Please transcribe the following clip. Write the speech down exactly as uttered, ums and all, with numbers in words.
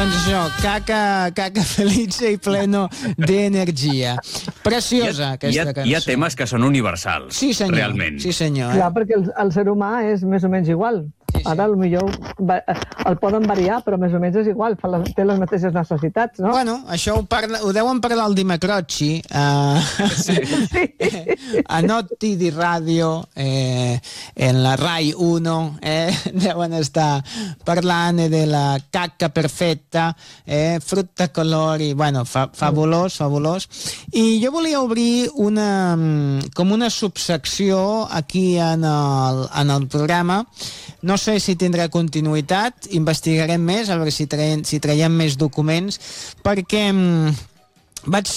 Doncs això, caca, caca felice i pleno d'energia. Preciosa, Hi ha, aquesta cançó. hi ha temes que són universals, sí, senyor, realment. Sí, senyor. Eh? Clar, perquè el, el ser humà és més o menys igual. Sí, sí. Ara, millor el poden variar, però més o menys és igual, fa les, té les mateixes necessitats, no? Bueno, això ho, parla, ho deuen parlar al Dimecroci, uh, sí. a Notti di Radio, eh, en la Rai uno, eh, deuen estar parlant de la caca perfetta, eh, frutta colori, bueno, fa, fabulós, fabulós. I jo volia obrir una, com una subsecció aquí en el, en el programa. No sé si tindrà continuïtat, investigarem més, a veure si traiem, si traiem més documents, perquè mm, vaig